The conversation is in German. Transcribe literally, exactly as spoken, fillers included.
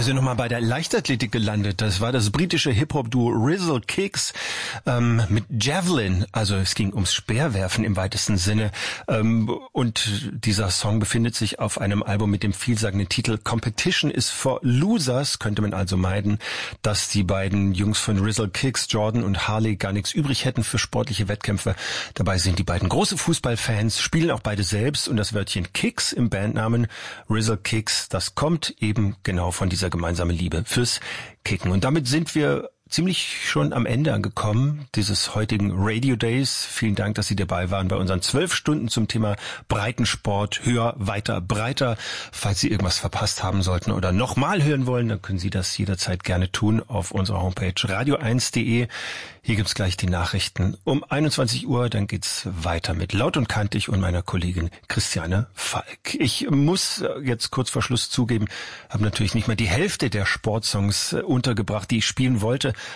Wir sind nochmal bei der Leichtathletik gelandet. Das war das britische Hip-Hop-Duo Rizzle Kicks ähm, mit Javelin. Also es ging ums Speerwerfen im weitesten Sinne. Ähm, und dieser Song befindet sich auf einem Album mit dem vielsagenden Titel Competition is for Losers. Könnte man also meiden, dass die beiden Jungs von Rizzle Kicks, Jordan und Harley, gar nichts übrig hätten für sportliche Wettkämpfe. Dabei sind die beiden große Fußballfans, spielen auch beide selbst. Und das Wörtchen Kicks im Bandnamen Rizzle Kicks, das kommt eben genau von dieser gemeinsame Liebe fürs Kicken. Und damit sind wir ziemlich schon am Ende angekommen dieses heutigen Radio Days. Vielen Dank, dass Sie dabei waren bei unseren zwölf Stunden zum Thema Breitensport. Höher, weiter, breiter. Falls Sie irgendwas verpasst haben sollten oder nochmal hören wollen, dann können Sie das jederzeit gerne tun auf unserer Homepage radio eins punkt de. Hier gibt's gleich die Nachrichten um einundzwanzig Uhr. Dann geht's weiter mit Laut und Kantig und meiner Kollegin Christiane Falk. Ich muss jetzt kurz vor Schluss zugeben, habe natürlich nicht mal die Hälfte der Sportsongs untergebracht, die ich spielen wollte.